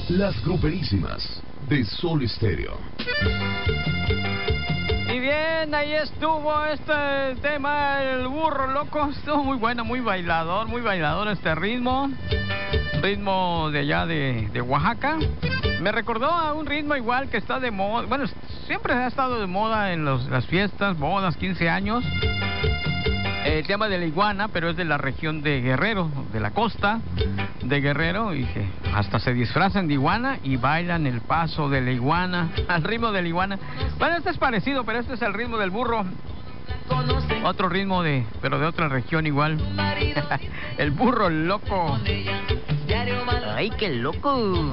Las Gruperísimas de Sol Estéreo. Y bien, ahí estuvo este tema, el burro loco. Estuvo muy bueno, muy bailador este ritmo. Ritmo de allá de Oaxaca. Me recordó a un ritmo igual que está de moda. Bueno, siempre ha estado de moda en las fiestas, bodas, 15 años. El tema de la iguana, pero es de la región de Guerrero, de la costa de Guerrero, y que hasta se disfrazan de iguana y bailan el paso de la iguana, al ritmo de la iguana. Bueno, este es parecido, pero este es el ritmo del burro. Otro ritmo pero de otra región igual. El burro loco. Ay, qué loco.